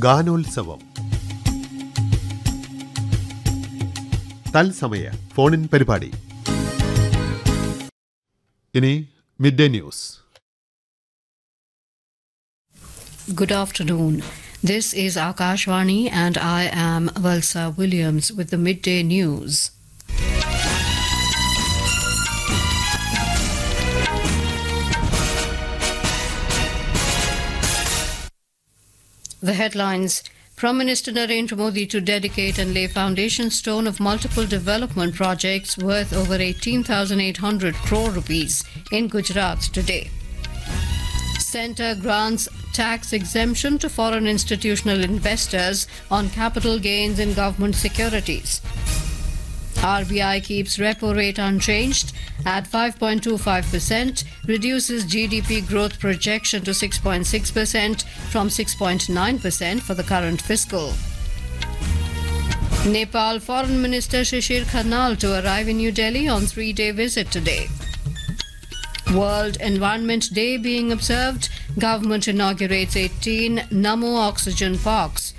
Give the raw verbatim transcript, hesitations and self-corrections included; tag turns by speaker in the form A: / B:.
A: ഗാനോത്സവം തത്സമയ ഫോണിൻ പരിപാടി. ഇനി mid day news.
B: Good afternoon. This is Akashvani and I am Valsa Williams with the midday news. The headlines: Prime Minister Narendra Modi to dedicate and lay foundation stone of multiple development projects worth over eighteen thousand eight hundred crore rupees in Gujarat today. Centre grants tax exemption to foreign institutional investors on capital gains in government securities. R B I keeps repo rate unchanged at five point two five percent, reduces G D P growth projection to six point six percent from six point nine percent for the current fiscal. Nepal Foreign Minister Shishir Khanal to arrive in New Delhi on three-day visit today. World Environment Day being observed, government inaugurates eighteen Namo Oxygen Parks.